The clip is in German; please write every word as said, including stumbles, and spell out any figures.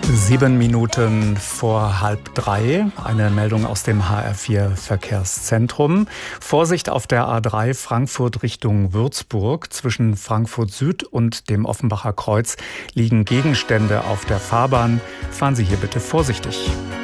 Sieben Minuten vor halb drei. Eine Meldung aus dem H R vier Verkehrszentrum. Vorsicht auf der A drei Frankfurt Richtung Würzburg. Zwischen Frankfurt Süd und dem Offenbacher Kreuz liegen Gegenstände auf der Fahrbahn. Fahren Sie hier bitte vorsichtig.